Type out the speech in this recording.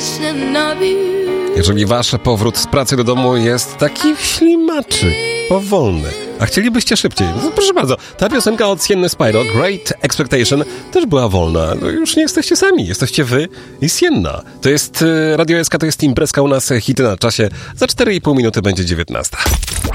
Jeżeli wasz powrót z pracy do domu jest taki ślimaczy, powolny, a chcielibyście szybciej, no proszę bardzo, ta piosenka od Sienny Spyro, Great Expectation, też była wolna. No już nie jesteście sami, jesteście wy i Sienna. To jest Radio SK, to jest imprezka u nas, hity na czasie. Za 4,5 minuty będzie 19.